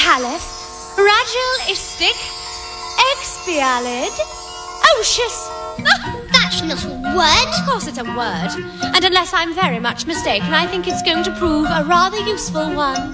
Caliph, Radulistic, Expialid, Otius. That's not a word. Of course it's a word. And unless I'm very much mistaken, I think it's going to prove a rather useful one.